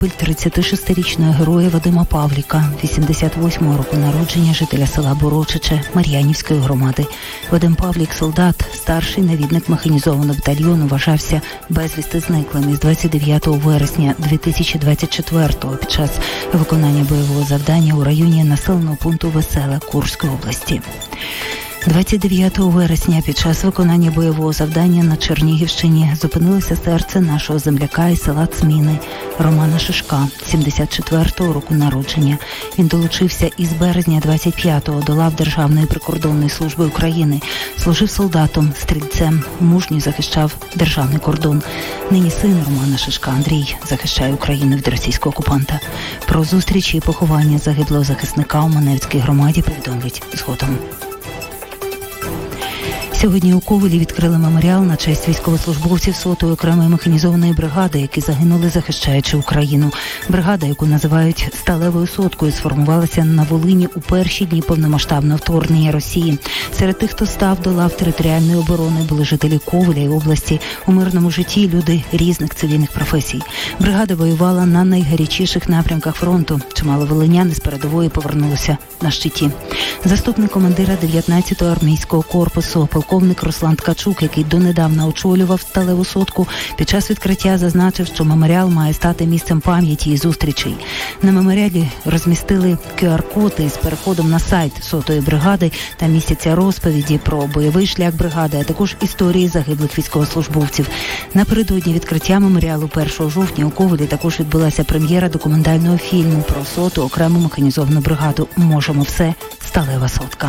36-річного героя Вадима Павліка, 88-го року народження, жителя села Борочиче Мар'янівської громади. Вадим Павлік – солдат, старший навідник механізованого батальйону, вважався безвісти зниклим із 29 вересня 2024-го під час виконання бойового завдання у районі населеного пункту Веселе Курської області. 29 вересня під час виконання бойового завдання на Чернігівщині зупинилося серце нашого земляка із села Цміни Романа Шишка, 74-го року народження. Він долучився із березня 25-го до лав Державної прикордонної служби України. Служив солдатом, стрільцем, мужньо захищав державний кордон. Нині син Романа Шишка Андрій захищає Україну від російського окупанта. Про зустріч і поховання загиблого захисника у Маневській громаді повідомлять згодом. Сьогодні у Ковелі відкрили меморіал на честь військовослужбовців 100-ї окремої механізованої бригади, які загинули, захищаючи Україну. Бригада, яку називають «Сталевою соткою», сформувалася на Волині у перші дні повномасштабного вторгнення Росії. Серед тих, хто став до лав територіальної оборони, були жителі Ковеля і області. У мирному житті люди різних цивільних професій. Бригада воювала на найгарячіших напрямках фронту. Чимало волинян із передової повернулося на щиті. Заступник командира 19-го армійського корпусу, полковник Руслан Ткачук, який донедавна очолював «Сталеву сотку», під час відкриття зазначив, що меморіал має стати місцем пам'яті і зустрічей. На меморіалі розмістили QR-коди з переходом на сайт 100-ї бригади та містяться розповіді про бойовий шлях бригади, а також історії загиблих військовослужбовців. Напередодні відкриття меморіалу 1 жовтня у Ковелі також відбулася прем'єра документального фільму про 100-ту окрему механізовану бригаду «Можемо все. Сталева сотка».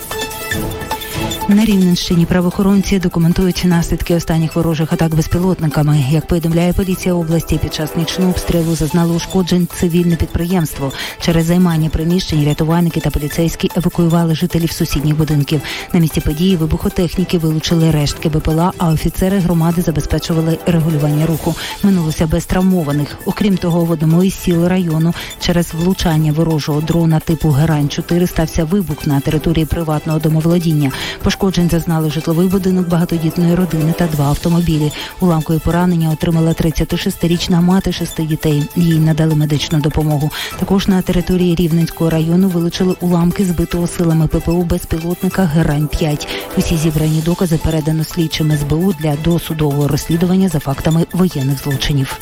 На Рівненщині правоохоронці документують наслідки останніх ворожих атак безпілотниками. Як повідомляє поліція області, під час нічного обстрілу зазнало ушкоджень цивільне підприємство. Через займання приміщень рятувальники та поліцейські евакуювали жителів сусідніх будинків. На місці події вибухотехніки вилучили рештки БПЛА, а офіцери громади забезпечували регулювання руху. Минулося без травмованих. Окрім того, в одному із сіл району через влучання ворожого дрона типу Герань-4 стався вибух на території приватного домоволодіння. Пошкоджень зазнали житловий будинок багатодітної родини та 2 автомобілі. Уламкові поранення отримала 36-річна мати 6 дітей. Їй надали медичну допомогу. Також на території Рівненського району вилучили уламки збитого силами ППО безпілотника Герань-5. Усі зібрані докази передано слідчим СБУ для досудового розслідування за фактами воєнних злочинів.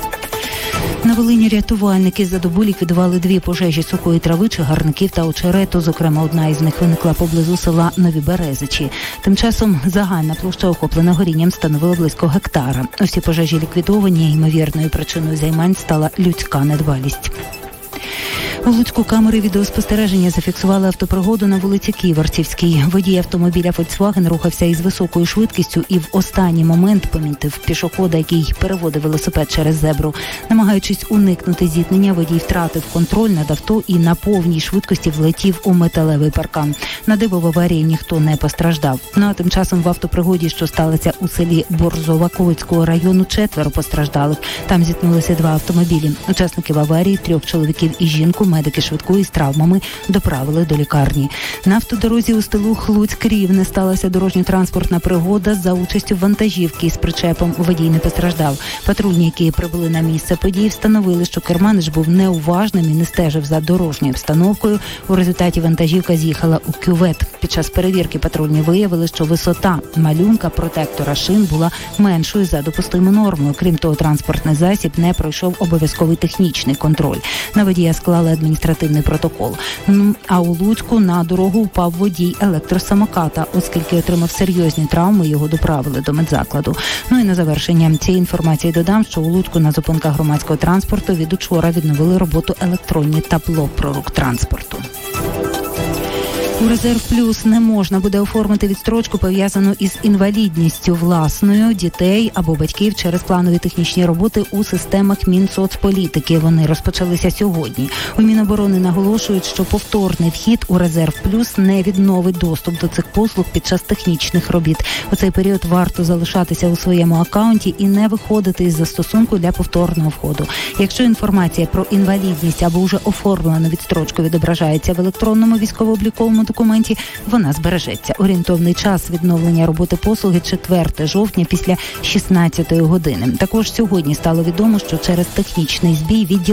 На Волині рятувальники за добу ліквідували 2 пожежі сухої трави, чагарників та очерету. Зокрема, одна із них виникла поблизу села Нові Березичі. Тим часом загальна площа охоплена горінням становила близько гектара. Усі пожежі ліквідовані. Ймовірною причиною займань стала людська недбалість. У Луцьку камери відеоспостереження зафіксували автопригоду на вулиці Ківерцівській. Водій автомобіля Volkswagen рухався із високою швидкістю і в останній момент помітив пішохода, який переводив велосипед через зебру. Намагаючись уникнути зіткнення, водій втратив контроль над авто і на повній швидкості влетів у металевий паркан. На диво в аварії ніхто не постраждав. Ну а тим часом в автопригоді, що сталося у селі Борзова Ковицького району, 4 постраждалих. Там зіткнулися 2 автомобілі. Учасників аварії, 3 чоловіків і жінку, медики швидкої з травмами доправили до лікарні. На автодорозі у селу Хлуцьк-Рівне сталася дорожньо-транспортна пригода за участю вантажівки з причепом. Водій не постраждав. Патрульні, які прибули на місце події, встановили, що керманич був неуважним і не стежив за дорожньою обстановкою. У результаті вантажівка з'їхала у кювет. Під час перевірки патрульні виявили, що висота малюнка протектора шин була меншою за допустиму норму. Крім того, транспортний засіб не пройшов обов'язковий технічний контроль. На водія склали адміністративний протокол. А у Луцьку на дорогу впав водій електросамоката. Оскільки отримав серйозні травми, його доправили до медзакладу. Ну і на завершення цієї інформації додам, що у Луцьку на зупинках громадського транспорту від учора відновили роботу електронні табло про рух транспорту. У «Резерв Плюс» не можна буде оформити відстрочку, пов'язану із інвалідністю власною, дітей або батьків через планові технічні роботи у системах Мінсоцполітики. Вони розпочалися сьогодні. У Міноборони наголошують, що повторний вхід у «Резерв Плюс» не відновить доступ до цих послуг під час технічних робіт. У цей період варто залишатися у своєму акаунті і не виходити із застосунку для повторного входу. Якщо інформація про інвалідність або вже оформлену відстрочку відображається в електронному військово-обліковому документі, вона збережеться. Орієнтовний час відновлення роботи послуги 4 жовтня після 16 години. Також сьогодні стало відомо, що через технічний збій відділ